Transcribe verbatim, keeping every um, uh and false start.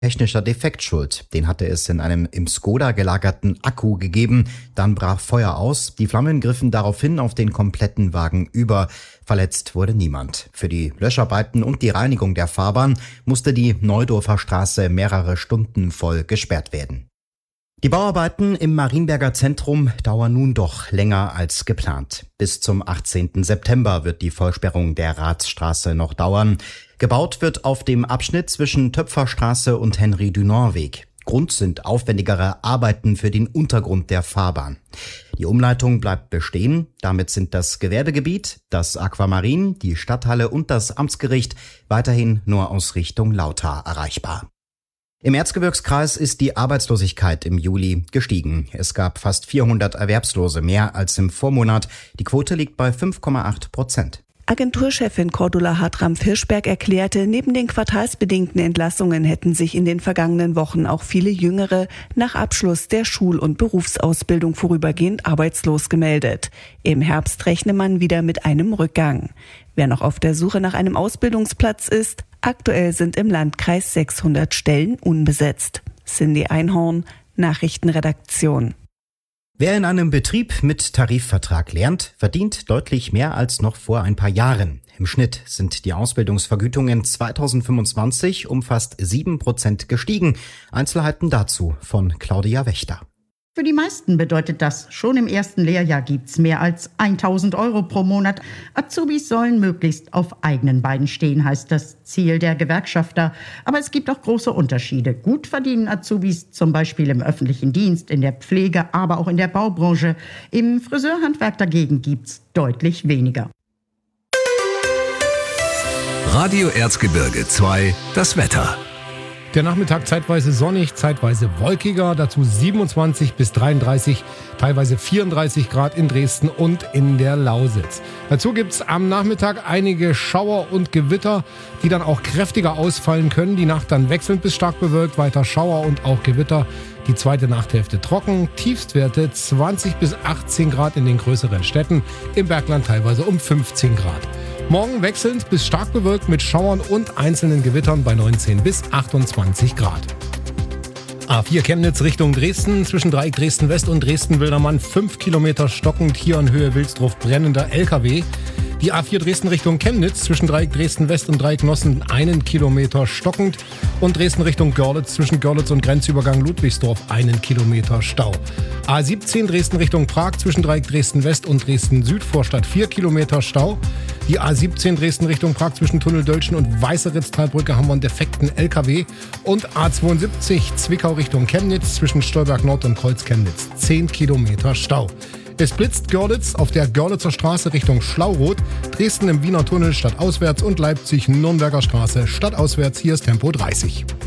Technischer Defekt schuld. Den hatte es in einem im Skoda gelagerten Akku gegeben. Dann brach Feuer aus. Die Flammen griffen daraufhin auf den kompletten Wagen über. Verletzt wurde niemand. Für die Löscharbeiten und die Reinigung der Fahrbahn musste die Neudorfer Straße mehrere Stunden voll gesperrt werden. Die Bauarbeiten im Marienberger Zentrum dauern nun doch länger als geplant. Bis zum achtzehnten September wird die Vollsperrung der Rathstraße noch dauern. Gebaut wird auf dem Abschnitt zwischen Töpferstraße und Henry-Dunant-Weg. Grund sind aufwendigere Arbeiten für den Untergrund der Fahrbahn. Die Umleitung bleibt bestehen. Damit sind das Gewerbegebiet, das Aquamarin, die Stadthalle und das Amtsgericht weiterhin nur aus Richtung Lauter erreichbar. Im Erzgebirgskreis ist die Arbeitslosigkeit im Juli gestiegen. Es gab fast vierhundert Erwerbslose mehr als im Vormonat. Die Quote liegt bei fünf Komma acht Prozent. Agenturchefin Cordula Hartram-Hirschberg erklärte, neben den quartalsbedingten Entlassungen hätten sich in den vergangenen Wochen auch viele Jüngere nach Abschluss der Schul- und Berufsausbildung vorübergehend arbeitslos gemeldet. Im Herbst rechne man wieder mit einem Rückgang. Wer noch auf der Suche nach einem Ausbildungsplatz ist, aktuell sind im Landkreis sechshundert Stellen unbesetzt. Cindy Einhorn, Nachrichtenredaktion. Wer in einem Betrieb mit Tarifvertrag lernt, verdient deutlich mehr als noch vor ein paar Jahren. Im Schnitt sind die Ausbildungsvergütungen zweitausendfünfundzwanzig um fast sieben Prozent gestiegen. Einzelheiten dazu von Claudia Wächter. Für die meisten bedeutet das, schon im ersten Lehrjahr gibt's mehr als tausend Euro pro Monat. Azubis sollen möglichst auf eigenen Beinen stehen, heißt das Ziel der Gewerkschafter. Aber es gibt auch große Unterschiede. Gut verdienen Azubis zum Beispiel im öffentlichen Dienst, in der Pflege, aber auch in der Baubranche. Im Friseurhandwerk dagegen gibt's deutlich weniger. Radio Erzgebirge zwei, das Wetter. Der Nachmittag zeitweise sonnig, zeitweise wolkiger, dazu siebenundzwanzig bis dreiunddreißig, teilweise vierunddreißig Grad in Dresden und in der Lausitz. Dazu gibt's am Nachmittag einige Schauer und Gewitter, die dann auch kräftiger ausfallen können. Die Nacht dann wechselnd bis stark bewölkt, weiter Schauer und auch Gewitter. Die zweite Nachthälfte trocken, Tiefstwerte zwanzig bis achtzehn Grad in den größeren Städten, im Bergland teilweise um fünfzehn Grad. Morgen wechselnd bis stark bewölkt mit Schauern und einzelnen Gewittern bei neunzehn bis achtundzwanzig Grad. A vier Chemnitz Richtung Dresden, zwischen Dreieck Dresden West und Dresden-Wildermann, fünf Kilometer stockend, hier in Höhe Wilsdruff brennender L K W. Die A vier Dresden Richtung Chemnitz, zwischen Dreieck Dresden West und Dreieck Nossen, einen Kilometer stockend. Und Dresden Richtung Görlitz, zwischen Görlitz und Grenzübergang Ludwigsdorf, einen Kilometer Stau. A siebzehn Dresden Richtung Prag, zwischen Dreieck Dresden West und Dresden Süd, Vorstadt, vier Kilometer Stau. Die A siebzehn Dresden Richtung Prag, zwischen Tunnel Dölschen und Weißeritztalbrücke haben wir einen defekten L K W. Und A zweiundsiebzig Zwickau Richtung Chemnitz, zwischen Stolberg Nord und Kreuz Chemnitz, zehn Kilometer Stau. Es blitzt Görlitz auf der Görlitzer Straße Richtung Schlauroth, Dresden im Wiener Tunnel stadtauswärts und Leipzig Nürnberger Straße stadtauswärts. Hier ist Tempo dreißig.